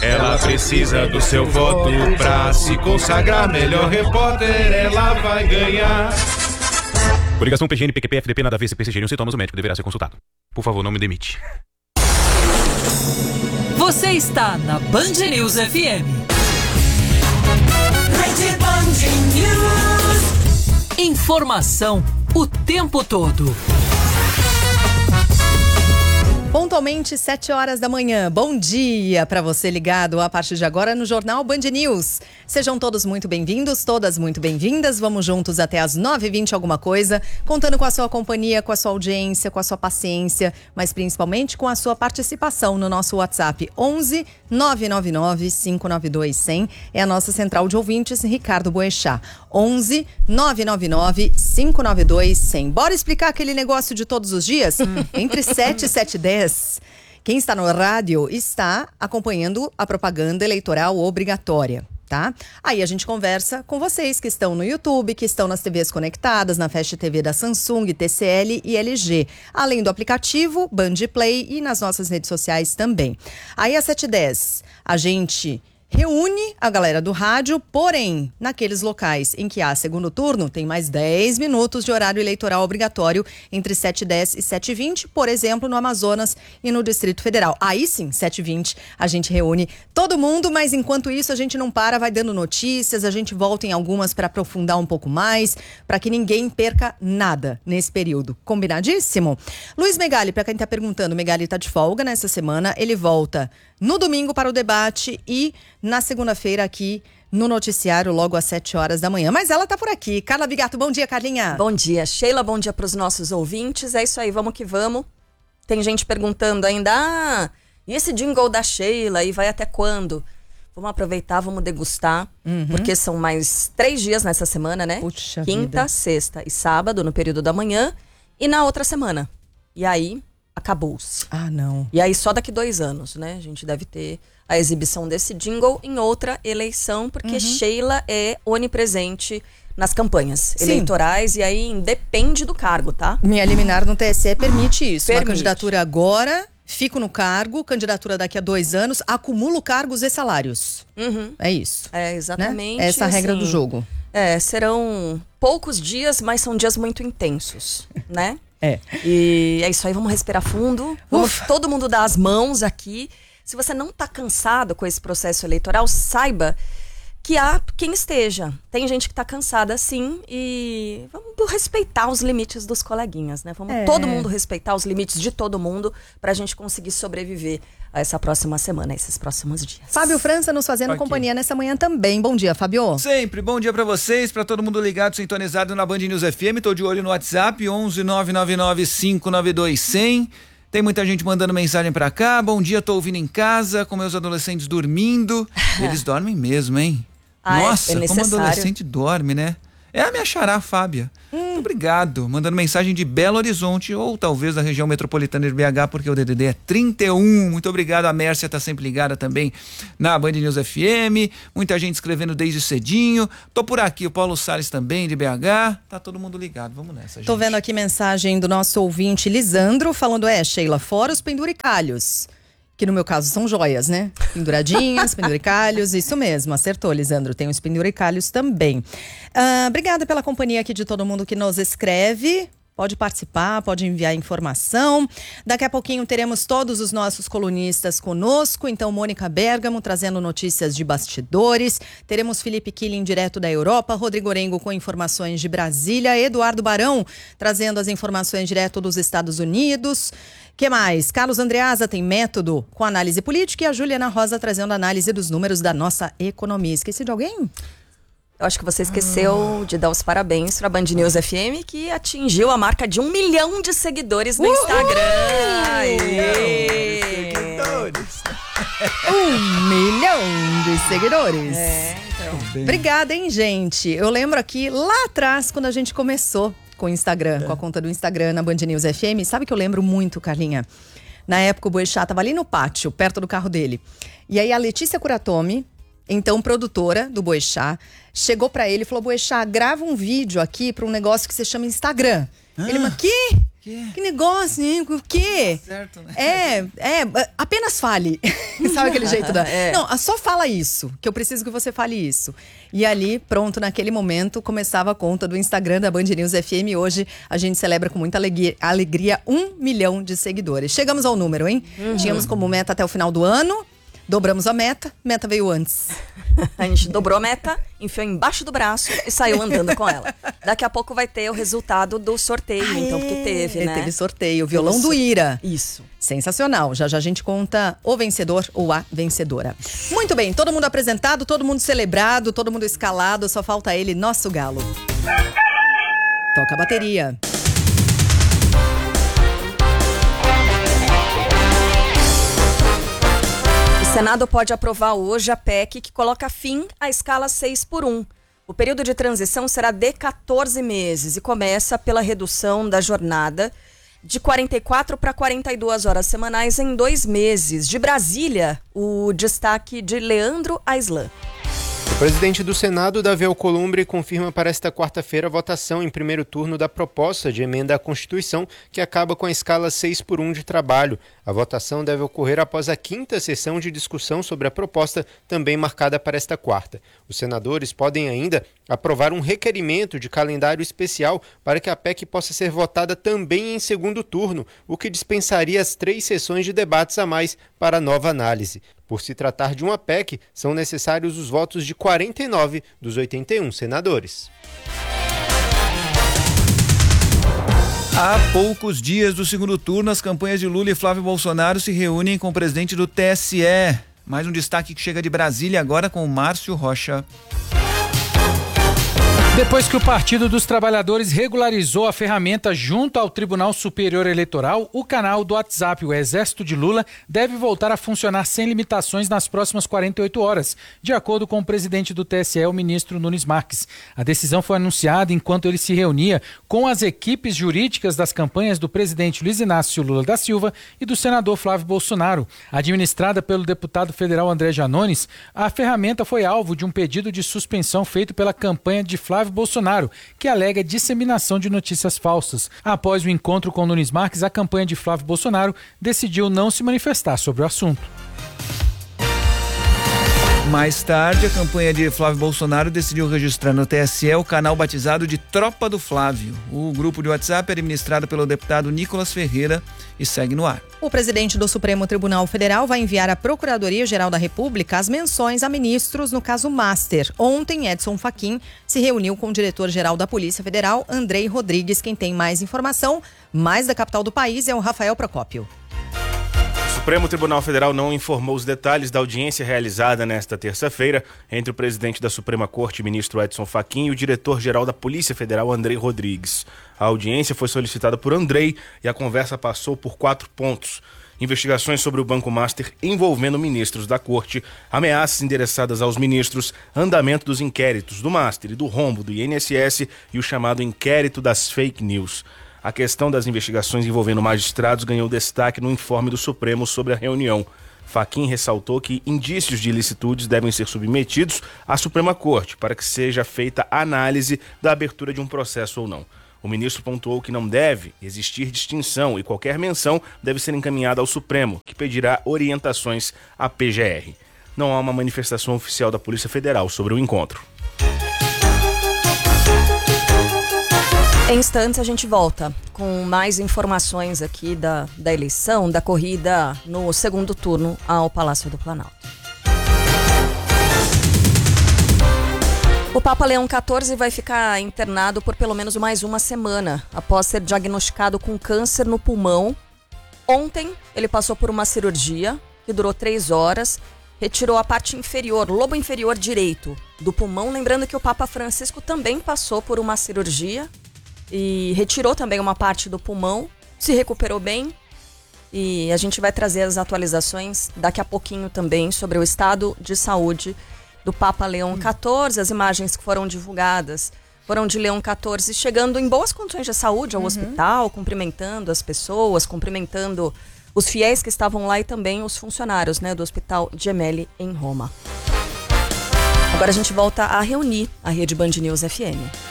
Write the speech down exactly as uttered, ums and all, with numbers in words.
Ela precisa do seu voto pra se consagrar melhor repórter, ela vai ganhar. Coligação P G N, P Q P, F D P, nada a ver, se persistirem os sintomas, o médico deverá ser consultado. Por favor, não me demite. Você está na Band News F M. Rede Band News. Informação o tempo todo. Pontualmente, sete horas da manhã. Bom dia para você ligado a partir de agora no Jornal Band News. Sejam todos muito bem-vindos, todas muito bem-vindas. Vamos juntos até as nove e vinte alguma coisa, contando com a sua companhia, com a sua audiência, com a sua paciência, mas principalmente com a sua participação no nosso WhatsApp onze nove nove nove cinco nove dois zero zero. É a nossa central de ouvintes, Ricardo Boechat. onze nove nove nove cinco nove dois zero zero. Bora explicar aquele negócio de todos os dias? Entre sete e sete e dez. Quem está no rádio está acompanhando a propaganda eleitoral obrigatória, tá? Aí a gente conversa com vocês que estão no YouTube, que estão nas T Vs conectadas, na Fast T V da Samsung, T C L e L G. Além do aplicativo, Band Play e nas nossas redes sociais também. Aí às sete e dez, a gente reúne a galera do rádio, porém, naqueles locais em que há segundo turno, tem mais dez minutos de horário eleitoral obrigatório entre sete e dez e sete e vinte, por exemplo, no Amazonas e no Distrito Federal. Aí sim, sete e vinte, a gente reúne todo mundo, mas enquanto isso a gente não para, vai dando notícias, a gente volta em algumas para aprofundar um pouco mais, para que ninguém perca nada nesse período. Combinadíssimo? Luiz Megali, para quem tá perguntando, Megali tá de folga nessa semana, ele volta no domingo para o debate e na segunda-feira aqui no noticiário logo às sete horas da manhã. Mas ela tá por aqui. Carla Vigato, bom dia, Carlinha. Bom dia, Sheila, bom dia para os nossos ouvintes. É isso aí, vamos que vamos. Tem gente perguntando ainda, ah, e esse jingle da Sheila, e vai até quando? Vamos aproveitar, vamos degustar, uhum. porque são mais três dias nessa semana, né? Puxa Quinta, vida. sexta e sábado, no período da manhã, e na outra semana. E aí, acabou-se. Ah, não. E aí, só daqui dois anos, né? A gente deve ter a exibição desse jingle em outra eleição, porque uhum. Sheila é onipresente nas campanhas Sim. eleitorais e aí depende do cargo, tá? Minha liminar no T S E permite isso. Permite. Uma candidatura agora, fico no cargo, candidatura daqui a dois anos, acumulo cargos e salários. Uhum. É isso. É, exatamente. Né? Essa é a regra assim, do jogo. É, serão poucos dias, mas são dias muito intensos, né? É. E é isso aí, vamos respirar fundo. Vamos Ufa. todo mundo dar as mãos aqui. Se você não está cansado com esse processo eleitoral, saiba que há quem esteja. Tem gente que está cansada, sim, e vamos respeitar os limites dos coleguinhas, né? Vamos é. todo mundo respeitar os limites de todo mundo para a gente conseguir sobreviver a essa próxima semana, a esses próximos dias. Fábio França nos fazendo Aqui. companhia nessa manhã também. Bom dia, Fábio. Sempre, bom dia para vocês, para todo mundo ligado, sintonizado na Band News F M. Tô de olho no WhatsApp, onze nove nove nove cinco nove dois zero zero. Tem muita gente mandando mensagem pra cá. Bom dia, tô ouvindo em casa, com meus adolescentes dormindo. Eles dormem mesmo, hein? Ah, Nossa, é, é como adolescente dorme, né? É a minha xará, Fábia. Hum. Muito obrigado. Mandando mensagem de Belo Horizonte ou talvez da região metropolitana de B H, porque o D D D é trinta e um. Muito obrigado. A Mércia tá sempre ligada também na Band News F M. Muita gente escrevendo desde cedinho. Tô por aqui, o Paulo Salles também de B H. Tá todo mundo ligado. Vamos nessa, gente. Tô vendo aqui mensagem do nosso ouvinte Lisandro falando, é, Sheila, fora os penduricalhos. Que no meu caso são joias, né? Penduradinhas, penduricalhos, isso mesmo, acertou, Lisandro. Tem os penduricalhos também. Ah, obrigada pela companhia aqui de todo mundo que nos escreve. Pode participar, pode enviar informação. Daqui a pouquinho teremos todos os nossos colunistas conosco. Então, Mônica Bergamo trazendo notícias de bastidores. Teremos Felipe Killing direto da Europa. Rodrigo Orengo com informações de Brasília. Eduardo Barão trazendo as informações direto dos Estados Unidos. Que mais? Carlos Andreasa tem método com análise política e a Juliana Rosa trazendo análise dos números da nossa economia. Esqueci de alguém? Eu acho que você esqueceu ah. de dar os parabéns para a Band News F M, que atingiu a marca de um milhão de seguidores no Uhul! Instagram. Aê! Seguidores. Um milhão de seguidores. É, então. Obrigada, hein, gente? Eu lembro aqui, lá atrás, quando a gente começou com o Instagram, é. com a conta do Instagram na Band News F M. Sabe que eu lembro muito, Carlinha? Na época o Boechat tava ali no pátio, perto do carro dele. E aí a Letícia Curatomi, então produtora do Boechat, chegou pra ele e falou, Boechat, grava um vídeo aqui pra um negócio que se chama Instagram. Ah. Ele, mas que? Que? Que negócio, hein? O quê? Tá certo, né? É, é, apenas fale. Sabe aquele jeito da... É. Não, só fala isso, que eu preciso que você fale isso. E ali, pronto, naquele momento, começava a conta do Instagram da Band News F M. Hoje, a gente celebra com muita alegria, alegria um milhão de seguidores. Chegamos ao número, hein? Uhum. Tínhamos como meta até o final do ano. Dobramos a meta, meta veio antes. A gente dobrou a meta, enfiou embaixo do braço e saiu andando com ela. Daqui a pouco vai ter o resultado do sorteio, Ah, então, é. que teve, né? Teve sorteio, violão do Ira. Isso. Sensacional. Já já a gente conta o vencedor ou a vencedora. Muito bem, todo mundo apresentado, todo mundo celebrado, todo mundo escalado, só falta ele, nosso galo. Toca a bateria. O Senado pode aprovar hoje a P E C que coloca fim à escala seis por um. O período de transição será de quatorze meses e começa pela redução da jornada de quarenta e quatro para quarenta e duas horas semanais em dois meses. De Brasília, o destaque de Leandro Aislan. O presidente do Senado, Davi Alcolumbre, confirma para esta quarta-feira a votação em primeiro turno da proposta de emenda à Constituição que acaba com a escala seis por um de trabalho. A votação deve ocorrer após a quinta sessão de discussão sobre a proposta, também marcada para esta quarta. Os senadores podem ainda aprovar um requerimento de calendário especial para que a P E C possa ser votada também em segundo turno, o que dispensaria as três sessões de debates a mais para nova análise. Por se tratar de uma P E C, são necessários os votos de quarenta e nove dos oitenta e um senadores. Há poucos dias do segundo turno, as campanhas de Lula e Flávio Bolsonaro se reúnem com o presidente do T S E. Mais um destaque que chega de Brasília agora com o Márcio Rocha. Depois que o Partido dos Trabalhadores regularizou a ferramenta junto ao Tribunal Superior Eleitoral, o canal do WhatsApp, o Exército de Lula, deve voltar a funcionar sem limitações nas próximas quarenta e oito horas, de acordo com o presidente do T S E, o ministro Nunes Marques. A decisão foi anunciada enquanto ele se reunia com as equipes jurídicas das campanhas do presidente Luiz Inácio Lula da Silva e do senador Flávio Bolsonaro. Administrada pelo deputado federal André Janones, a ferramenta foi alvo de um pedido de suspensão feito pela campanha de Flávio Bolsonaro, que alega disseminação de notícias falsas. Após o encontro com Nunes Marques, a campanha de Flávio Bolsonaro decidiu não se manifestar sobre o assunto. Mais tarde, a campanha de Flávio Bolsonaro decidiu registrar no T S E o canal batizado de Tropa do Flávio. O grupo de WhatsApp é administrado pelo deputado Nicolas Ferreira e segue no ar. O presidente do Supremo Tribunal Federal vai enviar à Procuradoria-Geral da República as menções a ministros no caso Master. Ontem, Edson Fachin se reuniu com o diretor-geral da Polícia Federal, Andrei Rodrigues. Quem tem mais informação, mais da capital do país, é o Rafael Procópio. O Supremo Tribunal Federal não informou os detalhes da audiência realizada nesta terça-feira entre o presidente da Suprema Corte, ministro Edson Fachin, e o diretor-geral da Polícia Federal, Andrei Rodrigues. A audiência foi solicitada por Andrei e a conversa passou por quatro pontos. Investigações sobre o Banco Master envolvendo ministros da Corte, ameaças endereçadas aos ministros, andamento dos inquéritos do Master e do rombo do I N S S e o chamado inquérito das fake news. A questão das investigações envolvendo magistrados ganhou destaque no informe do Supremo sobre a reunião. Fachin ressaltou que indícios de ilicitudes devem ser submetidos à Suprema Corte para que seja feita a análise da abertura de um processo ou não. O ministro pontuou que não deve existir distinção e qualquer menção deve ser encaminhada ao Supremo, que pedirá orientações à P G R. Não há uma manifestação oficial da Polícia Federal sobre o encontro. Em instantes a gente volta com mais informações aqui da, da eleição, da corrida no segundo turno ao Palácio do Planalto. O Papa Leão quatorze vai ficar internado por pelo menos mais uma semana, após ser diagnosticado com câncer no pulmão. Ontem ele passou por uma cirurgia que durou três horas, retirou a parte inferior, lobo inferior direito do pulmão. Lembrando que o Papa Francisco também passou por uma cirurgia e retirou também uma parte do pulmão, se recuperou bem. E a gente vai trazer as atualizações daqui a pouquinho também sobre o estado de saúde do Papa Leão quatorze. As imagens que foram divulgadas foram de Leão quatorze chegando em boas condições de saúde ao uhum. hospital, cumprimentando as pessoas, cumprimentando os fiéis que estavam lá e também os funcionários, né, do Hospital Gemelli em Roma. Agora a gente volta a reunir a Rede Band News F M.